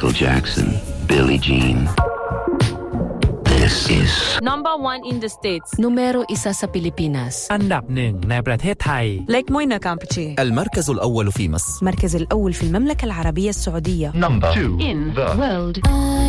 Michael Jackson, Billie Jean. This is Number 1 in the States. Numero 1 sa Pilipinas. อันดับหนึ่งในประเทศไทย ليك موينا كامبتشي المركز الأول في مصر. المركز الأول في المملكة العربية السعودية. Number 2 In the world.